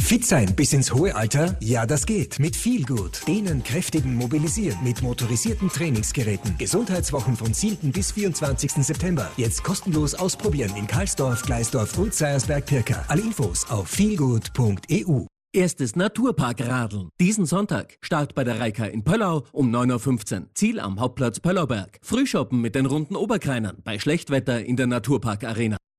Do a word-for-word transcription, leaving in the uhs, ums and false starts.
Fit sein bis ins hohe Alter? Ja, das geht. Mit Feelgood. Dehnen, kräftigen, mobilisieren. Mit motorisierten Trainingsgeräten. Gesundheitswochen vom zehnten bis vierundzwanzigsten September. Jetzt kostenlos ausprobieren in Karlsdorf, Gleisdorf und Seiersberg-Pirka. Alle Infos auf feelgood punkt e u. Erstes Naturpark-Radeln. Diesen Sonntag. Start bei der Reika in Pöllau um neun Uhr fünfzehn. Ziel am Hauptplatz Pöllauberg. Frühshoppen mit den runden Oberkreinern bei Schlechtwetter in der Naturpark-Arena.